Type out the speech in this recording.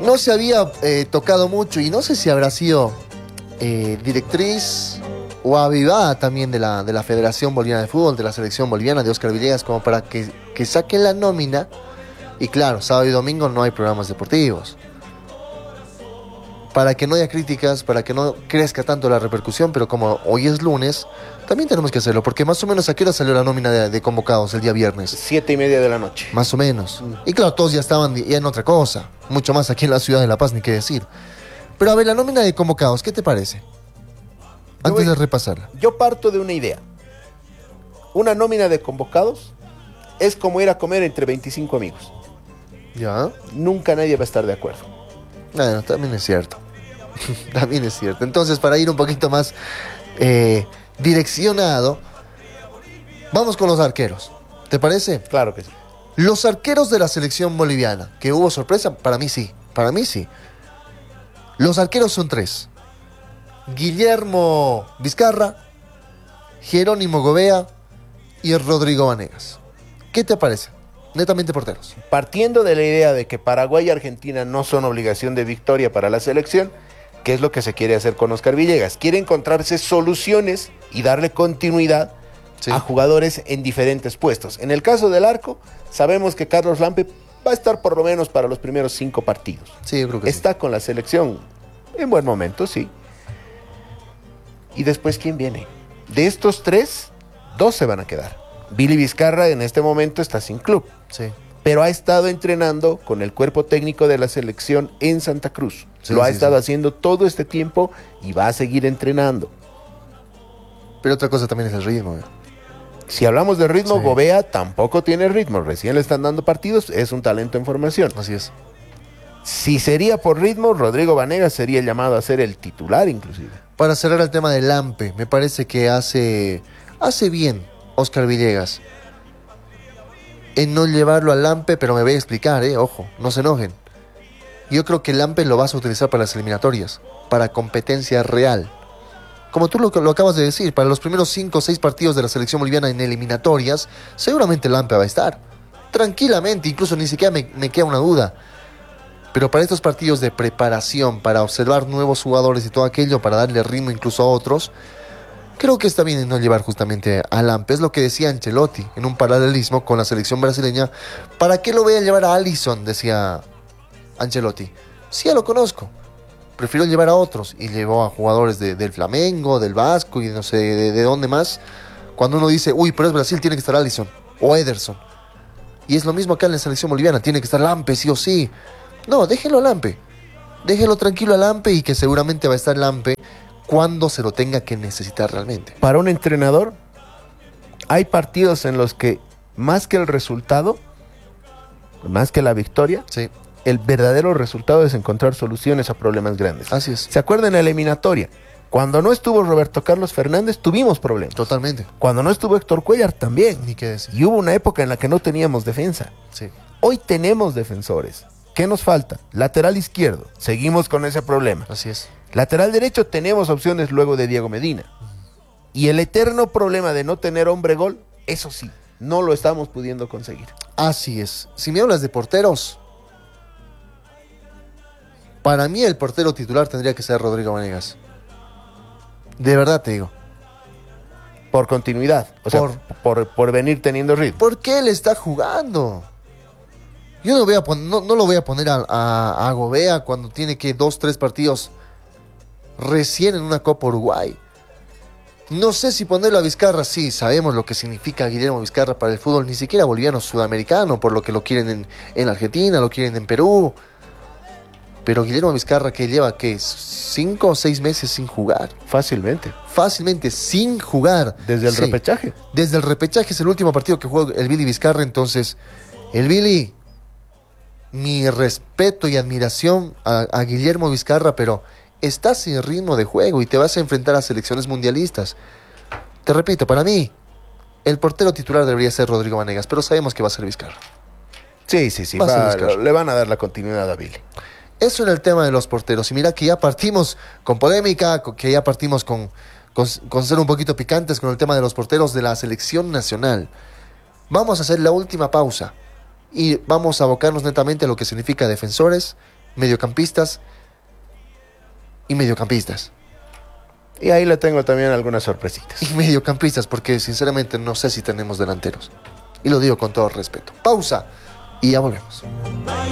no se había tocado mucho y no sé si habrá sido directriz o avivada también de la Federación Boliviana de Fútbol, de la selección boliviana de Óscar Villegas, como para que saquen la nómina. Y claro, sábado y domingo no hay programas deportivos. Para que no haya críticas, para que no crezca tanto la repercusión, pero como hoy es lunes, también tenemos que hacerlo, porque más o menos ¿a qué hora salió la nómina de convocados el día viernes? 7:30 de la noche. Más o menos. Y claro, todos ya estaban ya en otra cosa, mucho más aquí en la ciudad de La Paz, ni qué decir. Pero a ver, la nómina de convocados, ¿qué te parece? Antes de repasarla. Yo parto de una idea. Una nómina de convocados es como ir a comer entre 25 amigos. ¿Ya? Nunca nadie va a estar de acuerdo. Bueno, también es cierto. También es cierto. Entonces, para ir un poquito más direccionado, vamos con los arqueros. ¿Te parece? Claro que sí. Los arqueros de la selección boliviana, que hubo sorpresa, para mí sí. Para mí sí. Los arqueros son 3. Guillermo Vizcarra, Jerónimo Gobea y Rodrigo Vanegas. ¿Qué te parece? Netamente porteros. Partiendo de la idea de que Paraguay y Argentina no son obligación de victoria para la selección, ¿qué es lo que se quiere hacer con Óscar Villegas? Quiere encontrarse soluciones y darle continuidad a jugadores en diferentes puestos. En el caso del arco, sabemos que Carlos Lampe va a estar por lo menos para los primeros 5 partidos. Sí, yo creo que está con la selección en buen momento, sí. ¿Y después quién viene? De estos 3, 2 se van a quedar. Billy Vizcarra en este momento está sin club. Sí. Pero ha estado entrenando con el cuerpo técnico de la selección en Santa Cruz. Sí, lo ha sí, estado haciendo todo este tiempo y va a seguir entrenando. Pero otra cosa también es el ritmo. Si hablamos de ritmo, Sí. Gobea tampoco tiene ritmo. Recién le están dando partidos, es un talento en formación. Así es. Si sería por ritmo, Rodrigo Vanegas sería llamado a ser el titular inclusive. Para cerrar el tema del Lampe, me parece que hace bien Óscar Villegas en no llevarlo al Lampe, pero me voy a explicar, ojo, no se enojen. Yo creo que el Lampe lo vas a utilizar para las eliminatorias, para competencia real. Como tú lo acabas de decir, para los primeros 5 o 6 partidos de la selección boliviana en eliminatorias, seguramente el Lampe va a estar. Tranquilamente, incluso ni siquiera me queda una duda. Pero para estos partidos de preparación, para observar nuevos jugadores y todo aquello, para darle ritmo incluso a otros, creo que está bien en no llevar justamente a Lampe. Es lo que decía Ancelotti en un paralelismo con la selección brasileña. ¿Para qué lo voy a llevar a Alisson?, decía Ancelotti. Sí, ya lo conozco. Prefiero llevar a otros. Y llevó a jugadores del Flamengo, del Vasco y no sé de dónde más. Cuando uno dice, uy, pero es Brasil, tiene que estar Alisson o Ederson. Y es lo mismo acá en la selección boliviana. Tiene que estar Lampe, sí o sí. No, déjelo a Lampe. Déjelo tranquilo a Lampe y que seguramente va a estar Lampe cuando se lo tenga que necesitar realmente. Para un entrenador, hay partidos en los que más que el resultado, más que la victoria, Sí, el verdadero resultado es encontrar soluciones a problemas grandes. así es. ¿Se acuerdan en la eliminatoria? Cuando no estuvo Roberto Carlos Fernández, tuvimos problemas. Totalmente. Cuando no estuvo Héctor Cuellar, también. Ni qué decir. Y hubo una época en la que no teníamos defensa. Sí. Hoy tenemos defensores. ¿Qué nos falta? Lateral izquierdo. Seguimos con ese problema. Así es. Lateral derecho tenemos opciones luego de Diego Medina. Y el eterno problema de no tener hombre gol, eso sí, no lo estamos pudiendo conseguir. Así es. Si me hablas de porteros, para mí el portero titular tendría que ser Rodrigo Vanegas. De verdad te digo. Por continuidad. O sea, por venir teniendo ritmo. Porque él está jugando. Yo no, no lo voy a poner a Gobea cuando tiene que 2, 3 partidos recién en una Copa Uruguay. No sé si ponerlo a Vizcarra. Sí, sabemos lo que significa Guillermo Vizcarra para el fútbol, ni siquiera boliviano, sudamericano, por lo que lo quieren en Argentina, lo quieren en Perú. Pero Guillermo Vizcarra, que lleva, ¿qué? 5 o 6 meses sin jugar. Fácilmente. Fácilmente, sin jugar. Desde el Sí. repechaje. Desde el repechaje es el último partido que juega el Billy Vizcarra. Entonces, el Billy, mi respeto y admiración a Guillermo Vizcarra, pero estás sin ritmo de juego y te vas a enfrentar a selecciones mundialistas. Te repito, para mí, el portero titular debería ser Rodrigo Vanegas, pero sabemos que va a ser Vizcarra. Sí. Va a ser Vizcarra. Le van a dar la continuidad a Billy. Eso era el tema de los porteros. Y mira que ya partimos con polémica, que ya partimos con ser un poquito picantes con el tema de los porteros de la selección nacional. Vamos a hacer la última pausa y vamos a abocarnos netamente a lo que significa defensores mediocampistas y mediocampistas. Y ahí le tengo también algunas sorpresitas. Y mediocampistas, porque sinceramente no sé si tenemos delanteros. Y lo digo con todo respeto. Pausa y ya volvemos.